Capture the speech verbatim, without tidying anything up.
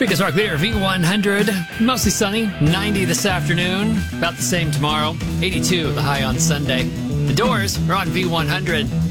Biggest rock leader, V one hundred. Mostly sunny, ninety this afternoon. About the same tomorrow. eighty-two, the high on Sunday. The Doors are on V one hundred.